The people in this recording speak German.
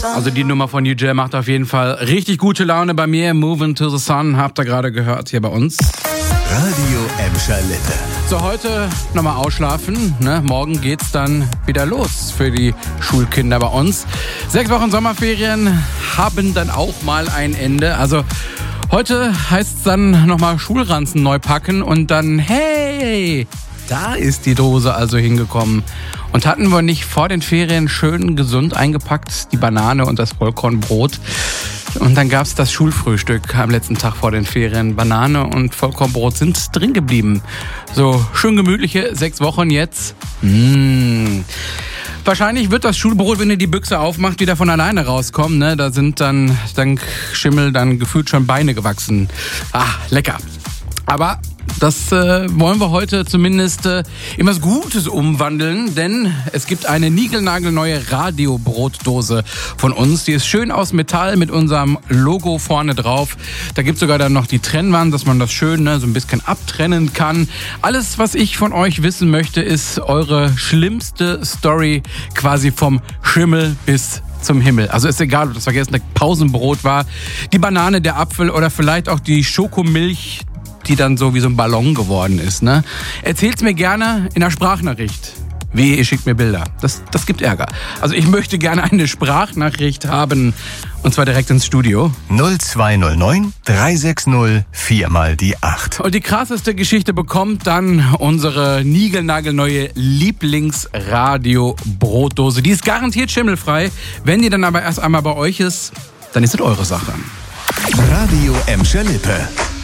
Also die Nummer von UJ macht auf jeden Fall richtig gute Laune bei mir. Moving to the Sun, habt ihr gerade gehört hier bei uns. Radio Emscher Lippe. So, heute nochmal ausschlafen. Ne? Morgen geht's dann wieder los für die Schulkinder bei uns. 6 Wochen Sommerferien haben dann auch mal ein Ende. Also heute heißt es dann nochmal Schulranzen neu packen und dann, hey, da ist die Dose also hingekommen. Und hatten wir nicht vor den Ferien schön gesund eingepackt, die Banane und das Vollkornbrot. Und dann gab's das Schulfrühstück am letzten Tag vor den Ferien. Banane und Vollkornbrot sind drin geblieben. So schön gemütliche 6 Wochen jetzt. Wahrscheinlich wird das Schulbrot, wenn ihr die Büchse aufmacht, wieder von alleine rauskommen. Ne? Da sind dann dank Schimmel dann gefühlt schon Beine gewachsen. Lecker. Aber das wollen wir heute zumindest in was Gutes umwandeln, denn es gibt eine niegelnagelneue Radiobrotdose von uns. Die ist schön aus Metall mit unserem Logo vorne drauf. Da gibt es sogar dann noch die Trennwand, dass man das schön so ein bisschen abtrennen kann. Alles, was ich von euch wissen möchte, ist eure schlimmste Story quasi vom Schimmel bis zum Himmel. Also ist egal, ob das vergessene Pausenbrot war, die Banane, der Apfel oder vielleicht auch die Schokomilch, die dann so wie so ein Ballon geworden ist. Ne? Erzählt's mir gerne in der Sprachnachricht. Ihr schickt mir Bilder. Das gibt Ärger. Also ich möchte gerne eine Sprachnachricht haben. Und zwar direkt ins Studio. 0209 360 4 mal die 8. Und die krasseste Geschichte bekommt dann unsere niegelnagelneue Lieblingsradio-Brotdose. Die ist garantiert schimmelfrei. Wenn die dann aber erst einmal bei euch ist, dann ist es eure Sache. Radio Emscher Lippe.